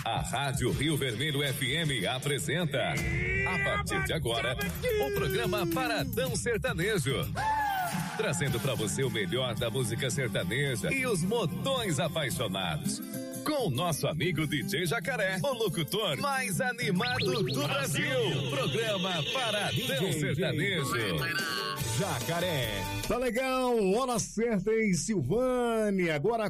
A Rádio Rio Vermelho FM apresenta, a partir de agora, o programa Paradão Sertanejo. Trazendo pra você o melhor da música sertaneja e os modões apaixonados. Com o nosso amigo DJ Jacaré, o locutor mais animado do Brasil. Programa Paradão Sertanejo. Jacaré. Tá legal, hora certa em Silvânia, agora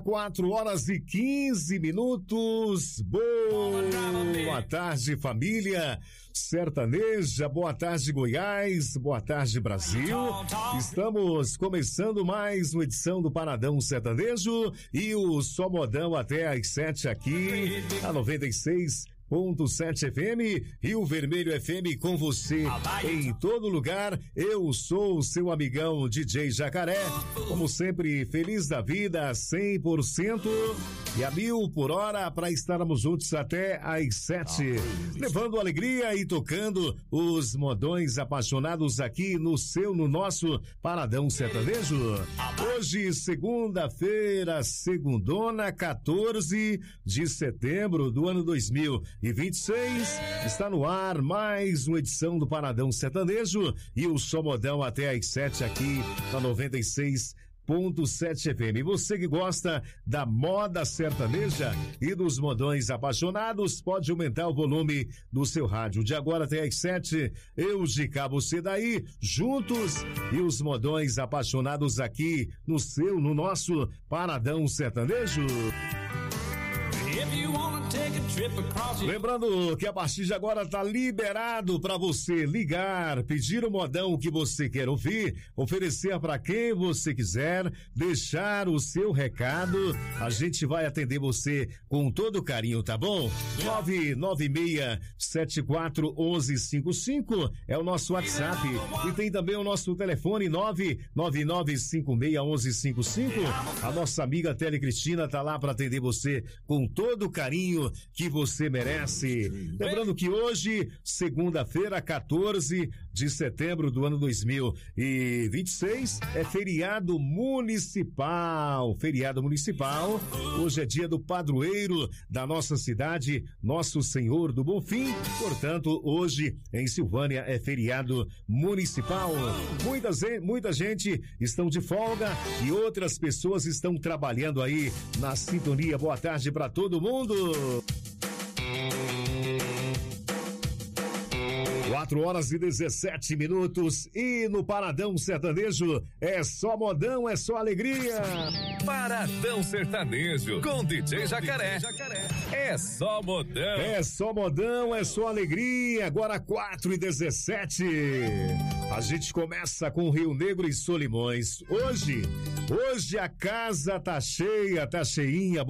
4h15. Boa tarde, família sertaneja, boa tarde, Goiás, boa tarde, Brasil. Estamos começando mais uma edição do Paradão Sertanejo e o Só Modão até às 7 aqui, a 96.7 FM, Rio Vermelho FM com você em todo lugar. Eu sou o seu amigão DJ Jacaré, como sempre, feliz da vida, 100% e a 1000 por hora para estarmos juntos até às 7, levando alegria e tocando os modões apaixonados aqui no nosso Paradão Sertanejo. Hoje, segunda-feira, segundona, 14 de setembro do ano 2026, está no ar mais uma edição do Paradão Sertanejo e o Só Modão até às 7 aqui na 96.7 FM. Você que gosta da moda sertaneja e dos modões apaixonados, pode aumentar o volume do seu rádio. De agora até às 7, eu de cá, você daí, juntos e os modões apaixonados aqui no nosso Paradão Sertanejo. Lembrando que a partir de agora tá liberado para você ligar, pedir o modão que você quer ouvir, oferecer para quem você quiser, deixar o seu recado. A gente vai atender você com todo carinho, tá bom? 996741155 é o nosso WhatsApp e tem também o nosso telefone 999561155. A nossa amiga Tele Cristina tá lá para atender você com todo o carinho que você merece. Lembrando que hoje, segunda-feira, 14 de setembro do ano 2026, é feriado municipal. Feriado municipal. Hoje é dia do padroeiro da nossa cidade, Nosso Senhor do Bonfim. Portanto, hoje em Silvânia é feriado municipal. Muita gente estão de folga e outras pessoas estão trabalhando aí na sintonia. Boa tarde para todo mundo. 4h17 e no Paradão Sertanejo é só modão, é só alegria. Paradão Sertanejo com DJ Jacaré. É só modão. É só modão, é só alegria. Agora 4h17. A gente começa com Rio Negro e Solimões. Hoje a casa tá cheia, tá cheinha.